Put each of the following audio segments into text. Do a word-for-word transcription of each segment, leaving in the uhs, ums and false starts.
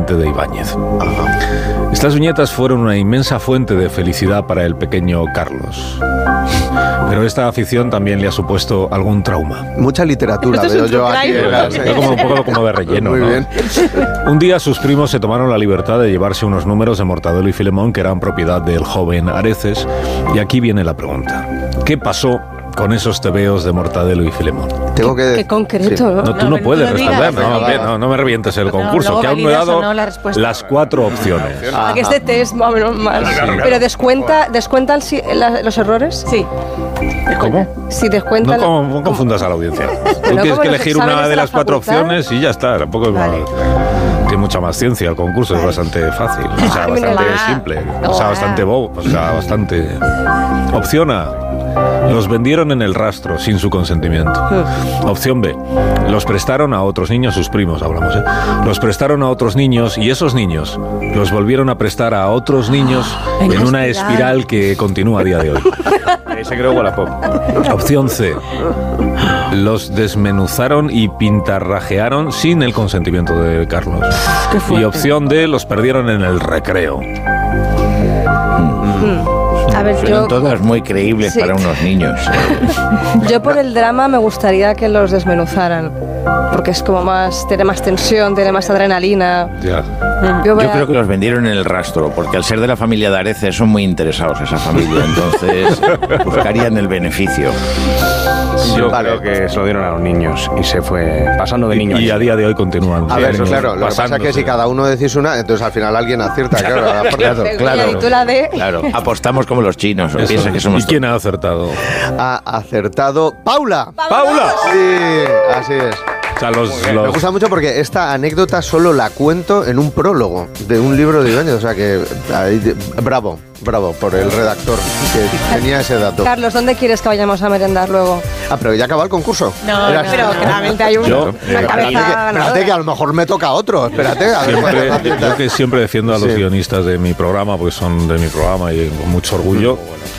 Puente de Ibáñez. Estas viñetas fueron una inmensa fuente de felicidad para el pequeño Carlos. Pero esta afición también le ha supuesto algún trauma. Mucha literatura veo yo aquí. Es como un poco como de relleno. Muy ¿no? bien. Un día sus primos se tomaron la libertad de llevarse unos números de Mortadelo y Filemón que eran propiedad del joven Areces. Y aquí viene la pregunta. ¿Qué pasó con esos tebeos de Mortadelo y Filemón? Tengo que... Qué concreto, sí. ¿no? No, tú no, no puedes no responder, digas, no, no, ve, no. no, no me revientes el No, concurso, luego que aún no he validas dado o no la respuesta. las cuatro opciones. Ah, que este test más o menos mal. Claro. Pero descuenta, ¿descuentan si, la, los errores? Sí. ¿Cómo? Si No, descuentan... com- no confundas a la audiencia. Tú Pero tienes como que los elegir exámenes una de de la las cuatro facultad. opciones y ya está. Tampoco es Vale. mal. Tiene mucha más ciencia el concurso, es bastante fácil, o sea, Ay, mira, bastante va. simple, o sea, Va. bastante bobo, o sea, bastante... Opción A. Los vendieron en el rastro sin su consentimiento. Opción B. Los prestaron a otros niños, sus primos hablamos, ¿eh? Los prestaron a otros niños y esos niños los volvieron a prestar a otros niños En en una espiral. espiral que continúa a día de hoy. Ese creo Wallapop. Opción C. Los desmenuzaron y pintarrajearon sin el consentimiento de Carlos. Y opción D. Los perdieron en el recreo. A ver, Suenan yo, todas muy creíbles Sí. para unos niños. yo por el drama me gustaría que los desmenuzaran. Porque es como más, tiene más tensión, tiene más adrenalina. Ya. Yo, voy Yo a- creo que los vendieron en el rastro, porque al ser de la familia de Areces son muy interesados esa familia, entonces buscarían el beneficio. Yo Vale. creo que se lo dieron a los niños y se fue pasando de niño. Y a día de hoy continúan. A ver, niños claro, lo que pasa es que pasándose. si cada uno decís una, entonces al final alguien acierta, claro. a la fuerza. Claro, claro. Y tú la D. Claro, apostamos como los chinos, Eso. piensa que ¿Y somos quién ha acertado? Ha acertado Paula. ¡Paula! Sí, así es. O sea, los, Me los- gusta mucho porque esta anécdota solo la cuento en un prólogo de un libro de Ibáñez, o sea que ahí de- bravo, bravo por el redactor que tenía ese dato. Carlos, ¿dónde quieres que vayamos a merendar luego? Ah, pero ya acaba el concurso. No, Era- no, Pero claramente hay un- Yo, una eh, cabeza Espérate que, espérate ganadora. que a lo mejor me toca otro, espérate. A ver Siempre, cuántas aciertas. yo que siempre defiendo a los Sí. guionistas de mi programa, porque son de mi programa y con mucho orgullo,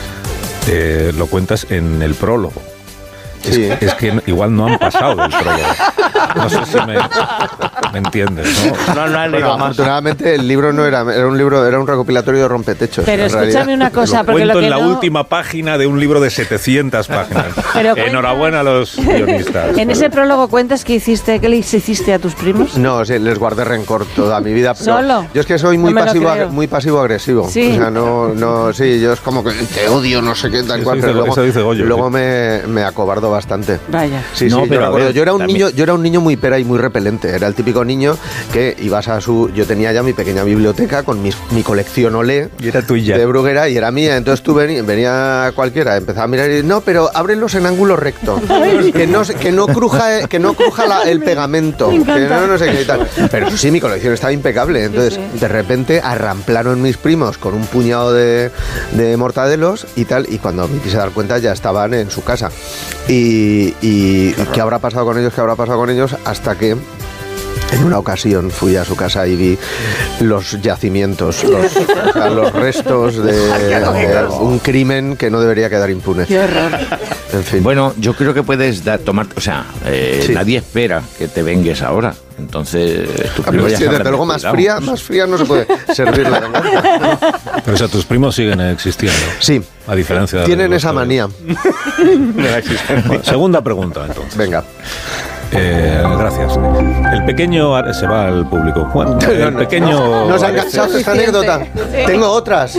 eh, lo cuentas en el prólogo. Es, Sí. es que igual no han pasado del prólogo. No sé si me, me entiendes, ¿no? No, no han Bueno, leído más. afortunadamente el libro no era, era un libro, era un recopilatorio de rompetechos. Pero en escúchame realidad. una cosa, Lo porque cuento lo que en la no- última página de un libro de setecientas páginas. Pero cuenta- Enhorabuena a los guionistas. En ese prólogo cuentas que hiciste, ¿qué le hiciste a tus primos? No, sí, les guardé rencor toda mi vida. Pero ¿Solo? Yo es que soy muy No me lo pasivo, creo. muy pasivo agresivo. Sí. O sea, no, no, sí, yo es como que te odio, no sé qué tal Eso cual. dice- Pero luego, eso dice Goyo, luego sí. me, me acobardo bastante. Vaya. Sí, No, sí, pero yo, a recuerdo, ver, yo era un también- niño, yo era un niño muy pera y muy repelente. Era el típico niño que ibas a su, yo tenía ya mi pequeña biblioteca con mis, mi colección Olé Y era tuya. de Bruguera y era mía. Entonces tú vení- venía cualquiera, empezaba a mirar y no, pero ábrelos en ángulo recto, que no se- que no cruja, que no cruja la- el pegamento, que no, no sé qué y tal. Pero eso sí, mi colección estaba impecable. Entonces de repente arramplaron mis primos con un puñado de, de mortadelos y tal, y cuando me quise dar cuenta ya estaban en su casa. Y, y ¿qué habrá pasado con ellos? ¿Qué habrá pasado con ellos? Hasta que en una ocasión fui a su casa y vi los yacimientos, los, o sea, los restos de, de un crimen que no debería quedar impune. Qué horror. En fin. Bueno, yo creo que puedes dar, tomar, o sea, eh, Sí. nadie espera que te vengues ahora. Entonces, tu Ah, primo pero ya sí, sabrá desde luego más cuidado. fría, más fría no se puede servir la venganza. Pero o sea, tus primos siguen existiendo. Sí, A diferencia de tienen los esa que- manía. de la existencia. Bueno, segunda pregunta, entonces. Venga. Eh, gracias. El pequeño... Are- Se va al público. Bueno, No, el no, pequeño... ¿Nos ha Areces- enganchado esta anécdota? Tengo otras.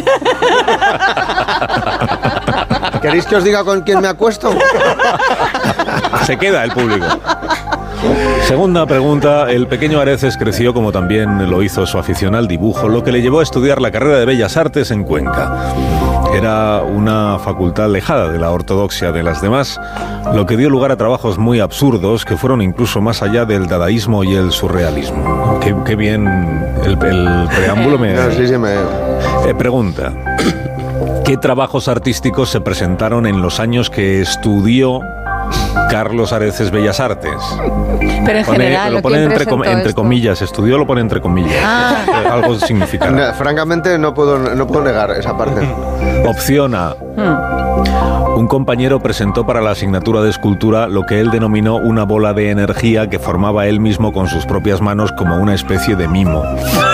¿Queréis que os diga con quién me acuesto? Se queda el público. Segunda pregunta. El pequeño Areces creció como también lo hizo su afición al dibujo, lo que le llevó a estudiar la carrera de Bellas Artes en Cuenca. Era una facultad alejada de la ortodoxia de las demás, lo que dio lugar a trabajos muy absurdos que fueron incluso más allá del dadaísmo y el surrealismo. Qué, qué bien el, el preámbulo me... No, sí, sí, me... Eh, pregunta. ¿Qué trabajos artísticos se presentaron en los años que estudió Carlos Areces Bellas Artes? Pero en Pone- general, lo ¿quién pone entre, com- presentó entre esto? comillas, estudió lo pone entre comillas. Ah. Eh, Algo significará. No, francamente no puedo, no puedo negar esa parte. Opción A. Un compañero presentó para la asignatura de escultura lo que él denominó una bola de energía que formaba él mismo con sus propias manos como una especie de mimo.